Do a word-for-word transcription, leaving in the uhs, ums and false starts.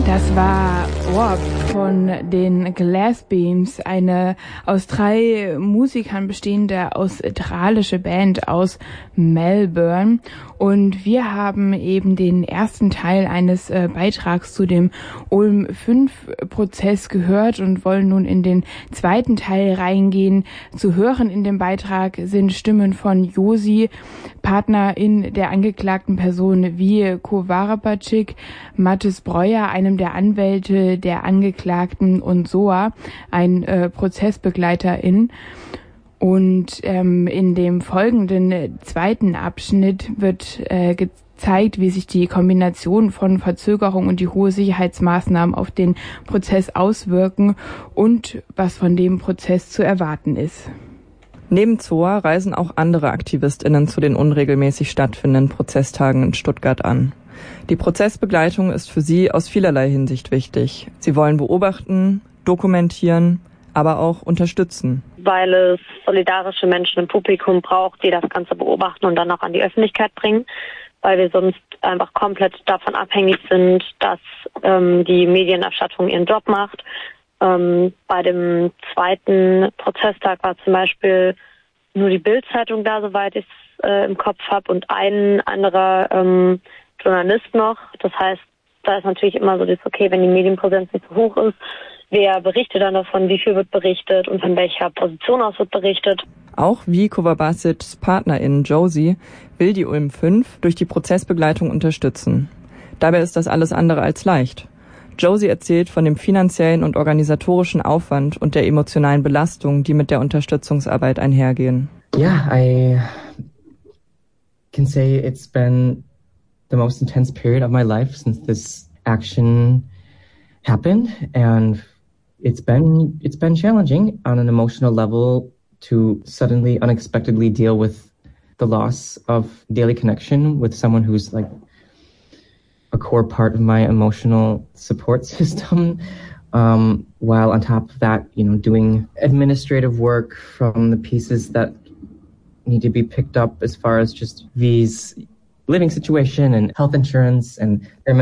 Das war Orb von den Glassbeams, eine aus drei Musikern bestehende australische Band aus Melbourne. Und wir haben eben den ersten Teil eines äh, Beitrags zu dem Ulm fünf Prozess gehört und wollen nun in den zweiten Teil reingehen. Zu hören in dem Beitrag sind Stimmen von Josi, Partnerin der angeklagten Person wie Kovarepacic, Mathis Breuer, einem der Anwälte der Angeklagten, und Soa, ein äh, Prozessbegleiterin. Und ähm, in dem folgenden äh, zweiten Abschnitt wird äh, gezeigt, wie sich die Kombination von Verzögerung und die hohe Sicherheitsmaßnahmen auf den Prozess auswirken und was von dem Prozess zu erwarten ist. Neben Zoa reisen auch andere AktivistInnen zu den unregelmäßig stattfindenden Prozesstagen in Stuttgart an. Die Prozessbegleitung ist für sie aus vielerlei Hinsicht wichtig. Sie wollen beobachten, dokumentieren, aber auch unterstützen. Weil es solidarische Menschen im Publikum braucht, die das Ganze beobachten und dann auch an die Öffentlichkeit bringen, weil wir sonst einfach komplett davon abhängig sind, dass ähm, die Medienerstattung ihren Job macht. Ähm, bei dem zweiten Prozesstag war zum Beispiel nur die Bild-Zeitung da, soweit ich es äh, im Kopf habe, und ein anderer ähm, Journalist noch. Das heißt, da ist natürlich immer so das, okay, wenn die Medienpräsenz nicht so hoch ist, wer berichtet dann davon, wie viel wird berichtet und von welcher Position aus wird berichtet. Auch wie Kovarepacics Partnerin Josie will die Ulm fünf durch die Prozessbegleitung unterstützen. Dabei ist das alles andere als leicht. Josie erzählt von dem finanziellen und organisatorischen Aufwand und der emotionalen Belastung, die mit der Unterstützungsarbeit einhergehen. Yeah, I can say it's been the most intense period of my life since this action happened, and it's been it's been challenging on an emotional level to suddenly, unexpectedly deal with the loss of daily connection with someone who's like a core part of my emotional support system. Um, while on top of that, you know, doing administrative work from the pieces that need to be picked up as far as just V's living situation and health insurance, and there are